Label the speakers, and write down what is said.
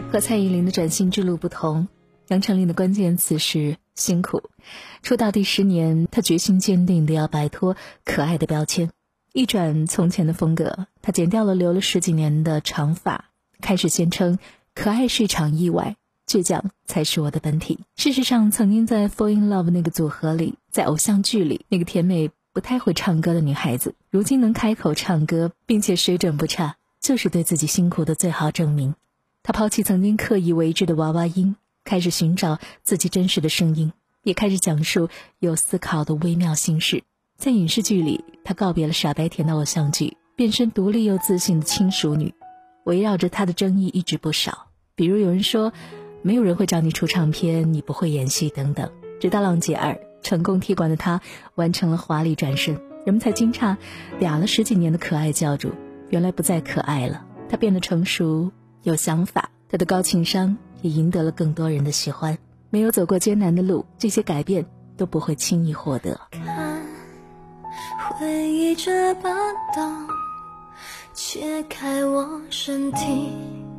Speaker 1: 和蔡依林的转型之路不同，杨丞琳的关键词是辛苦。出道第10年，她决心坚定地要摆脱可爱的标签，一转从前的风格，她剪掉了留了10几年的长发，开始宣称可爱是一场意外，倔强才是我的本体。事实上，曾经在 Fall in Love 那个组合里，在偶像剧里那个甜美不太会唱歌的女孩子，如今能开口唱歌并且水准不差，就是对自己辛苦的最好证明。她抛弃曾经刻意为之的娃娃音，开始寻找自己真实的声音，也开始讲述有思考的微妙心事。在影视剧里，她告别了傻白甜的偶像剧，变身独立又自信的轻熟女。围绕着她的争议一直不少，比如有人说没有人会找你出唱片，你不会演戏等等。直到《浪姐2》成功踢馆的她完成了华丽转身，人们才惊诧俩了10几年的可爱教主原来不再可爱了。她变得成熟有想法，她的高情商也赢得了更多人的喜欢。没有走过艰难的路，这些改变都不会轻易获得。
Speaker 2: 看回忆这把刀，切开我身体